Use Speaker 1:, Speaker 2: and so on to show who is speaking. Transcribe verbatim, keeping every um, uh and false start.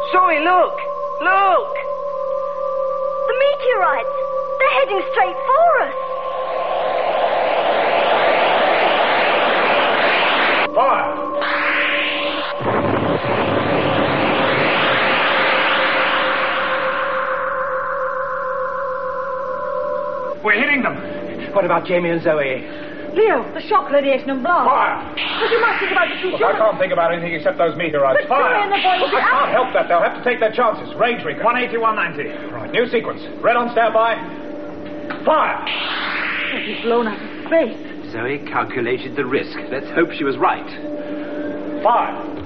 Speaker 1: Zoe, look! Look!
Speaker 2: The meteorites! They're heading straight for us!
Speaker 3: Fire! We're hitting them!
Speaker 1: What about Jamie and Zoe?
Speaker 4: Leo, the shock radiation and blast.
Speaker 3: Fire!
Speaker 4: But you must think about the two
Speaker 3: Look, I
Speaker 4: children.
Speaker 3: can't think about anything except those meteorites.
Speaker 4: But
Speaker 3: Fire!
Speaker 4: Zoe and the boy will be
Speaker 3: I
Speaker 4: out.
Speaker 3: can't help that. They'll have to take their chances. Range ring, one eighty, one ninety. Right, new sequence. Red on standby. Fire!
Speaker 4: He's blown out of space.
Speaker 1: Zoe calculated the risk. Let's hope she was right.
Speaker 3: Fire!